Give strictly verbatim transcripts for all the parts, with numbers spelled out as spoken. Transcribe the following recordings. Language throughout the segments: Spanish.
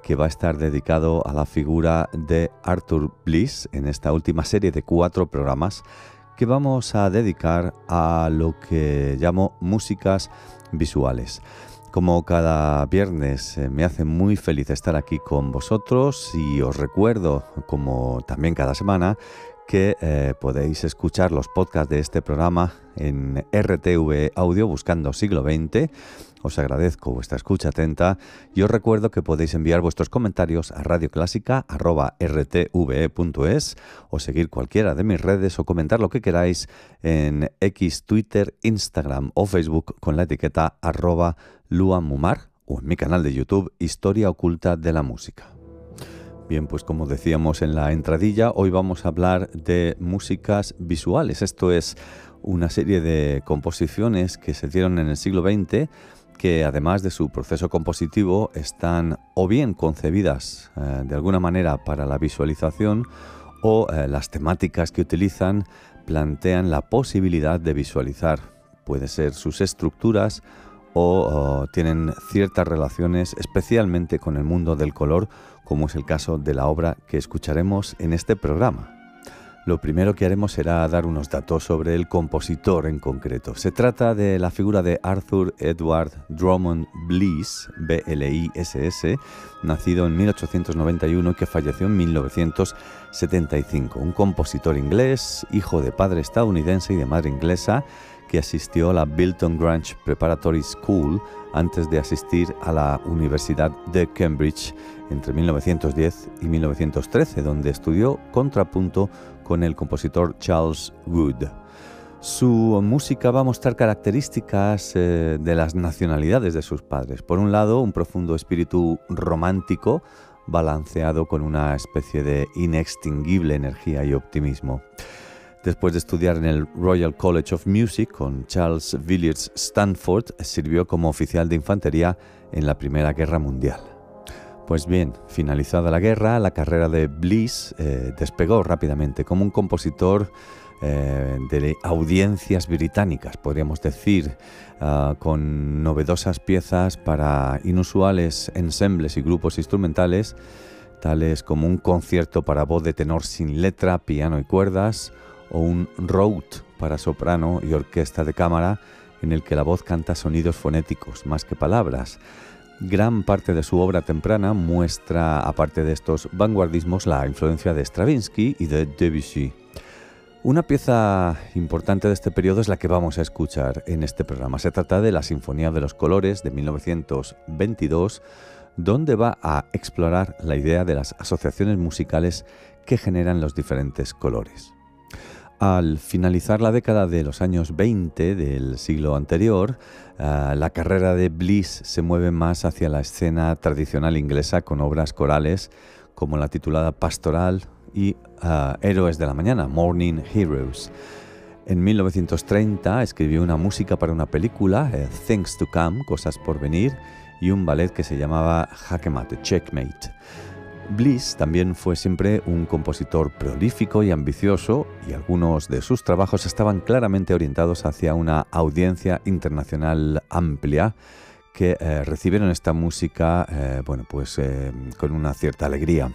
que va a estar dedicado a la figura de Arthur Bliss en esta última serie de cuatro programas que vamos a dedicar a lo que llamo músicas visuales. Como cada viernes, eh, me hace muy feliz estar aquí con vosotros y os recuerdo, como también cada semana, que eh, podéis escuchar los podcasts de este programa en R T V Audio buscando Siglo veinte. Os agradezco vuestra escucha atenta y os recuerdo que podéis enviar vuestros comentarios a radioclásica arroba r t v e punto es o seguir cualquiera de mis redes o comentar lo que queráis en X, Twitter, Instagram o Facebook con la etiqueta arroba luamumar o en mi canal de YouTube Historia Oculta de la Música. Bien, pues como decíamos en la entradilla, hoy vamos a hablar de músicas visuales. Esto es una serie de composiciones que se dieron en el siglo veinte que además de su proceso compositivo están o bien concebidas eh, de alguna manera para la visualización o eh, las temáticas que utilizan plantean la posibilidad de visualizar. Puede ser sus estructuras o, o tienen ciertas relaciones especialmente con el mundo del color, como es el caso de la obra que escucharemos en este programa. Lo primero que haremos será dar unos datos sobre el compositor en concreto. Se trata de la figura de Arthur Edward Drummond Bliss, B L I S S, nacido en mil ochocientos noventa y uno y que falleció en mil novecientos setenta y cinco. Un compositor inglés, hijo de padre estadounidense y de madre inglesa, que asistió a la Bilton Grange Preparatory School antes de asistir a la Universidad de Cambridge entre mil novecientos diez y mil novecientos trece, donde estudió contrapunto con el compositor Charles Wood. Su música va a mostrar características eh, de las nacionalidades de sus padres. Por un lado, un profundo espíritu romántico balanceado con una especie de inextinguible energía y optimismo. Después de estudiar en el Royal College of Music con Charles Villiers Stanford, sirvió como oficial de infantería en la Primera Guerra Mundial. Pues bien, finalizada la guerra, la carrera de Bliss eh, despegó rápidamente como un compositor eh, de audiencias británicas, podríamos decir, uh, con novedosas piezas para inusuales ensembles y grupos instrumentales, tales como un concierto para voz de tenor sin letra, piano y cuerdas, o un rout para soprano y orquesta de cámara en el que la voz canta sonidos fonéticos más que palabras. Gran parte de su obra temprana muestra, aparte de estos vanguardismos, la influencia de Stravinsky y de Debussy. Una pieza importante de este periodo es la que vamos a escuchar en este programa. Se trata de la Sinfonía de los Colores de mil novecientos veintidós, donde va a explorar la idea de las asociaciones musicales que generan los diferentes colores. Al finalizar la década de los años veinte del siglo anterior, uh, la carrera de Bliss se mueve más hacia la escena tradicional inglesa con obras corales como la titulada Pastoral y uh, Héroes de la Mañana, Morning Heroes. En mil novecientos treinta escribió una música para una película, uh, Things to Come, Cosas por Venir, y un ballet que se llamaba Jaquemate, Checkmate. Bliss también fue siempre un compositor prolífico y ambicioso, y algunos de sus trabajos estaban claramente orientados hacia una audiencia internacional amplia que eh, recibieron esta música eh, bueno, pues, eh, con una cierta alegría.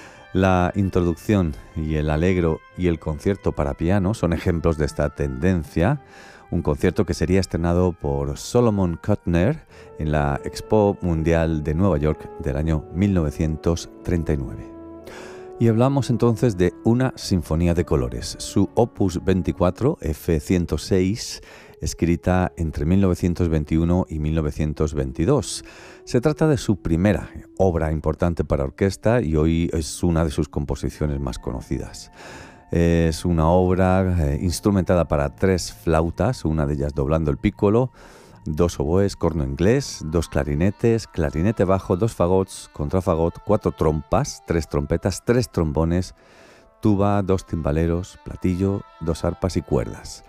La introducción y el allegro y el concierto para piano son ejemplos de esta tendencia. Un concierto que sería estrenado por Solomon Kuttner en la Expo Mundial de Nueva York del año mil novecientos treinta y nueve. Y hablamos entonces de una sinfonía de colores, su opus veinticuatro, F ciento seis, escrita entre mil novecientos veintiuno y mil novecientos veintidós. Se trata de su primera obra importante para orquesta y hoy es una de sus composiciones más conocidas. Es una obra eh, instrumentada para tres flautas, una de ellas doblando el piccolo, dos oboes, corno inglés, dos clarinetes, clarinete bajo, dos fagots, contrafagot, cuatro trompas, tres trompetas, tres trombones, tuba, dos timbaleros, platillo, dos arpas y cuerdas.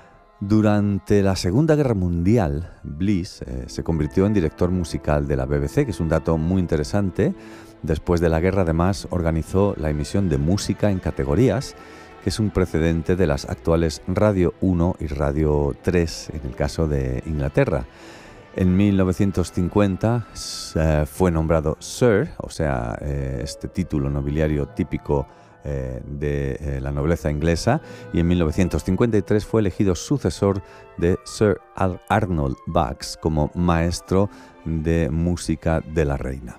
Durante la Segunda Guerra Mundial, Bliss eh, se convirtió en director musical de la B B C, que es un dato muy interesante. Después de la guerra, además, organizó la emisión de música en categorías, que es un precedente de las actuales Radio uno y Radio tres, en el caso de Inglaterra. En mil novecientos cincuenta eh, fue nombrado Sir, o sea, eh, este título nobiliario típico eh, de eh, la nobleza inglesa, y en mil novecientos cincuenta y tres fue elegido sucesor de Sir Arnold Bax como maestro de música de la reina.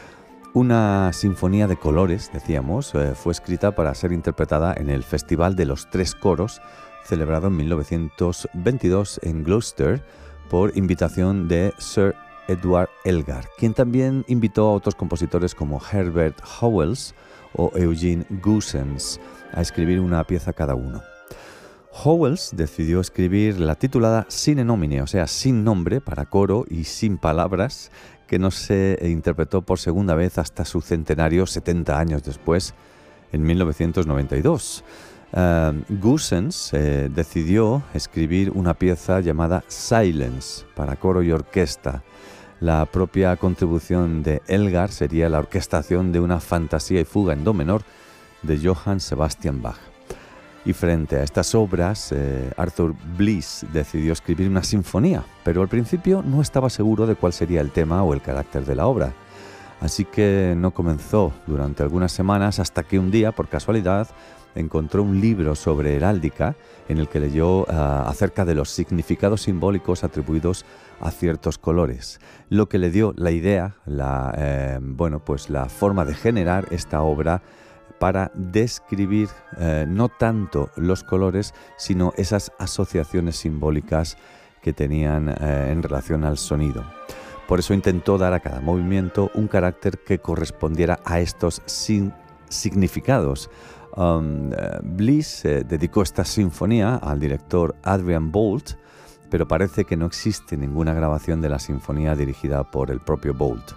Una sinfonía de colores, decíamos, eh, fue escrita para ser interpretada en el Festival de los Tres Coros, celebrado en mil novecientos veintidós en Gloucester, por invitación de Sir Edward Elgar, quien también invitó a otros compositores como Herbert Howells o Eugene Goossens a escribir una pieza cada uno. Howells decidió escribir la titulada Sine Nomine, o sea, sin nombre, para coro y sin palabras, que no se interpretó por segunda vez hasta su centenario setenta años después, en mil novecientos noventa y dos. Uh, Goossens eh, decidió escribir una pieza llamada Silence para coro y orquesta. La propia contribución de Elgar sería la orquestación de una fantasía y fuga en do menor de Johann Sebastian Bach. Y frente a estas obras, eh, Arthur Bliss decidió escribir una sinfonía, pero al principio no estaba seguro de cuál sería el tema o el carácter de la obra. Así que no comenzó durante algunas semanas hasta que un día, por casualidad, encontró un libro sobre heráldica en el que leyó uh, acerca de los significados simbólicos atribuidos a ciertos colores, lo que le dio la idea, la, eh, bueno, pues la forma de generar esta obra para describir eh, no tanto los colores, sino esas asociaciones simbólicas que tenían eh, en relación al sonido. Por eso intentó dar a cada movimiento un carácter que correspondiera a estos sin significados. Um, Bliss eh, dedicó esta sinfonía al director Adrian Boult, pero parece que no existe ninguna grabación de la sinfonía dirigida por el propio Boult.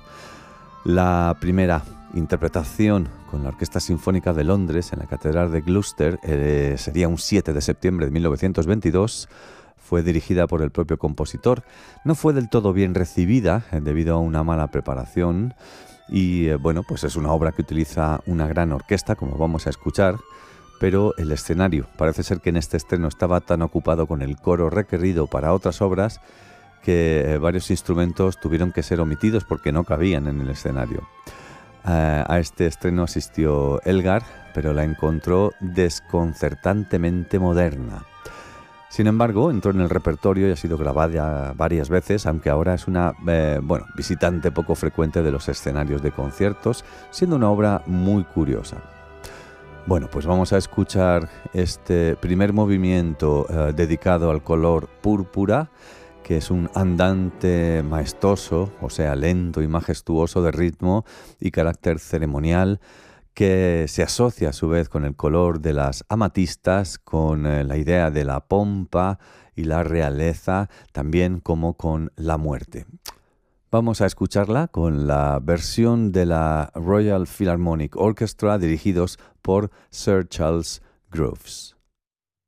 La primera interpretación con la Orquesta Sinfónica de Londres en la Catedral de Gloucester eh, sería un siete de septiembre de mil novecientos veintidós. Fue dirigida por el propio compositor. No fue del todo bien recibida eh, debido a una mala preparación y eh, bueno, pues es una obra que utiliza una gran orquesta, como vamos a escuchar, pero el escenario parece ser que en este estreno estaba tan ocupado con el coro requerido para otras obras que eh, varios instrumentos tuvieron que ser omitidos porque no cabían en el escenario. Uh, a este estreno asistió Elgar, pero la encontró desconcertantemente moderna. Sin embargo, entró en el repertorio y ha sido grabada varias veces, aunque ahora es una eh, bueno, visitante poco frecuente de los escenarios de conciertos, siendo una obra muy curiosa. Bueno, pues vamos a escuchar este primer movimiento eh, dedicado al color púrpura, que es un andante maestoso, o sea, lento y majestuoso de ritmo y carácter ceremonial, que se asocia a su vez con el color de las amatistas, con eh, la idea de la pompa y la realeza, también como con la muerte. Vamos a escucharla con la versión de la Royal Philharmonic Orchestra, dirigidos por Sir Charles Groves.